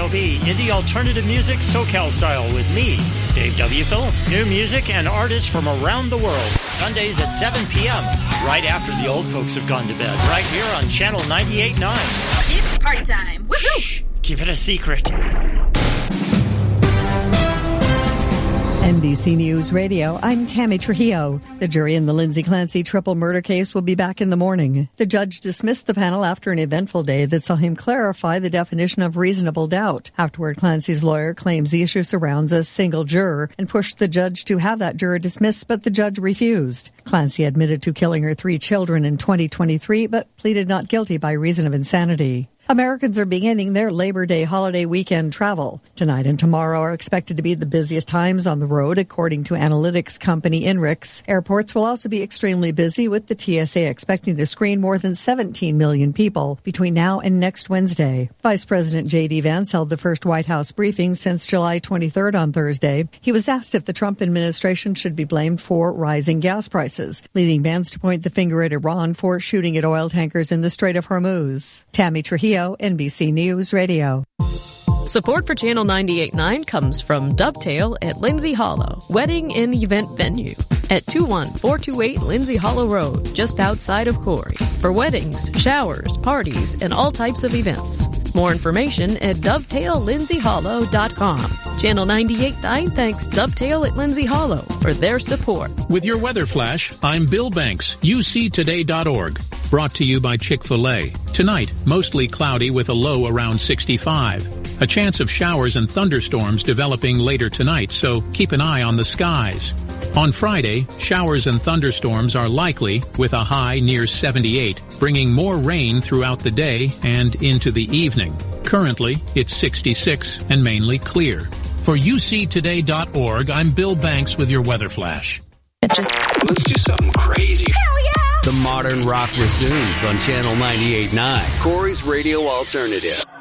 KIOB, indie alternative music, SoCal style with me, Dave W. Phillips. New music and artists from around the world. Sundays at 7 p.m., right after the old folks have gone to bed. Right here on Channel 98.9. It's party time. Woohoo! Shh, keep it a secret. NBC News Radio, I'm Tammy Trujillo. The jury in the Lindsay Clancy triple murder case will be back in the morning. The judge dismissed the panel after an eventful day that saw him clarify the definition of reasonable doubt. Afterward, Clancy's lawyer claims the issue surrounds a single juror and pushed the judge to have that juror dismissed, but the judge refused. Clancy admitted to killing her 3 children in 2023, but pleaded not guilty by reason of insanity. Americans are beginning their Labor Day holiday weekend travel. Tonight and tomorrow are expected to be the busiest times on the road, according to analytics company Inrix. Airports will also be extremely busy, with the TSA expecting to screen more than 17 million people between now and next Wednesday. Vice President J.D. Vance held the first White House briefing since July 23rd on Thursday. He was asked if the Trump administration should be blamed for rising gas prices, leading Vance to point the finger at Iran for shooting at oil tankers in the Strait of Hormuz. Tammy Trujillo, NBC News Radio. Support for Channel 98.9 comes from Dovetail at Lindsay Hollow, wedding and event venue at 21428 Lindsay Hollow Road, just outside of Corey. For weddings, showers, parties, and all types of events. More information at dovetaillindsayhollow.com. Channel 98.9 thanks Dovetail at Lindsay Hollow for their support. With your weather flash, I'm Bill Banks, uctoday.org. Brought to you by Chick-fil-A. Tonight, mostly cloudy with a low around 65. A chance of showers and thunderstorms developing later tonight, so keep an eye on the skies. On Friday, showers and thunderstorms are likely with a high near 78, bringing more rain throughout the day and into the evening. Currently, it's 66 and mainly clear. For uctoday.org, I'm Bill Banks with your weather flash. Let's do something crazy. Hell yeah! The Modern Rock resumes on Channel 98.9, Corey's radio alternative.